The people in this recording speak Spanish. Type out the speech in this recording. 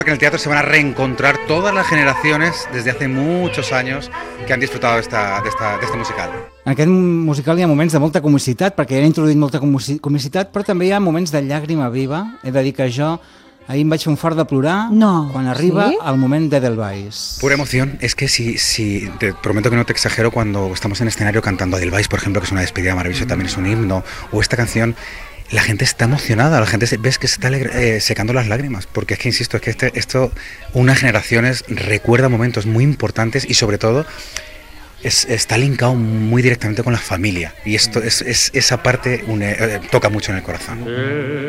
Que en el teatro se van a reencontrar todas las generaciones desde hace muchos años que han disfrutado de este musical. En aquest musical hi ha moments de molta comicitat, perquè ja han introduït molta comicitat, però també hi ha moments de llàgrima viva. He de dir que jo ahir em vaig fer un fart de plorar quan arriba el moment d'Edelweiss. Pura emoción. Es que si te prometo que no te exagero cuando estamos en escenario cantando Edelweiss, por ejemplo, que es una despedida maravillosa, también es un himno, o esta canción. La gente está emocionada, la gente ves que se está secando las lágrimas, porque es que, insisto, es que esto, unas generaciones recuerda momentos muy importantes y sobre todo está linkado muy directamente con la familia, y esto esa parte toca mucho en el corazón.